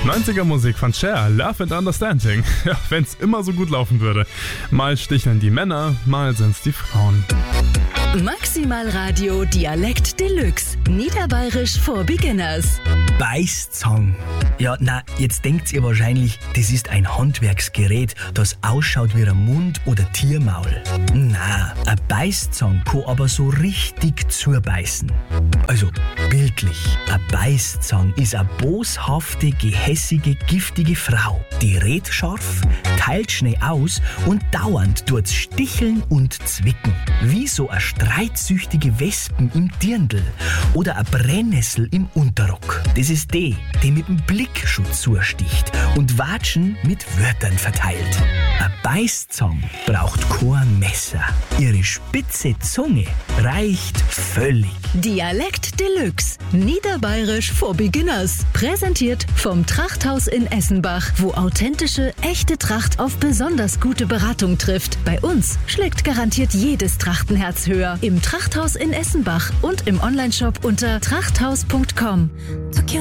90er Musik von Cher, Love and Understanding. Ja, wenn's immer so gut laufen würde. Mal sticheln die Männer, mal sind's die Frauen. Maximal Radio Dialekt Deluxe. Niederbayerisch for Beginners. Beißzang. Ja, na, jetzt denkt ihr wahrscheinlich, das ist ein Handwerksgerät, das ausschaut wie ein Mund- oder Tiermaul. Na, ein Beißzang kann aber so richtig zubeißen. Also bildlich. Ein Beißzang ist eine boshafte, gehässige, giftige Frau. Die redet scharf, teilt schnell aus und dauernd tut's sticheln und zwicken. Wie so eine streitsüchtige Wespen im Dirndl oder eine Brennnessel im Unterrock. Das ist die mit dem Blickschutz zusticht und Watschen mit Wörtern verteilt. Ein Beißzang braucht kein Messer. Ihre spitze Zunge reicht völlig. Dialekt Deluxe. Niederbayerisch for Beginners. Präsentiert vom Trachthaus in Essenbach, wo authentische, echte Tracht auf besonders gute Beratung trifft. Bei uns schlägt garantiert jedes Trachtenherz höher. Im Trachthaus in Essenbach und im Onlineshop unter trachthaus.com.